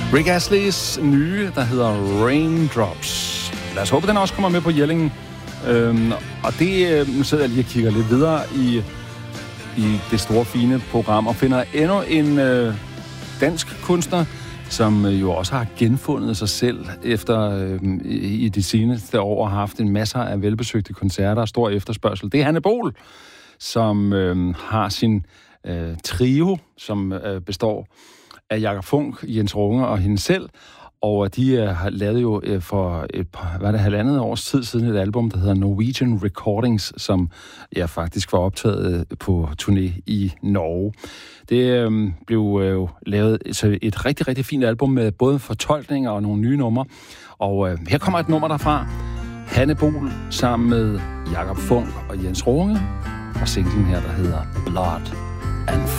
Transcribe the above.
Rick Astley's nye, der hedder Raindrops. Lad os håbe, den også kommer med på Jellingen. Og det, nu sidder jeg lige og kigger lidt videre i det store, fine program, og finder endnu en dansk kunstner, som jo også har genfundet sig selv efter i de seneste år har haft en masse af velbesøgte koncerter og stor efterspørgsel. Det er Hanne Bohl, som har sin trio, som består af Jakob Funk, Jens Runge og hende selv. Og de har lavet jo for halvandet års tid siden et album, der hedder Norwegian Recordings, som jeg faktisk var optaget på turné i Norge. Det blev jo lavet et rigtig, rigtig fint album med både fortolkninger og nogle nye numre. Og her kommer et nummer derfra. Hanne Bohl sammen med Jakob Funk og Jens Runge. Og singlen her, der hedder Blood and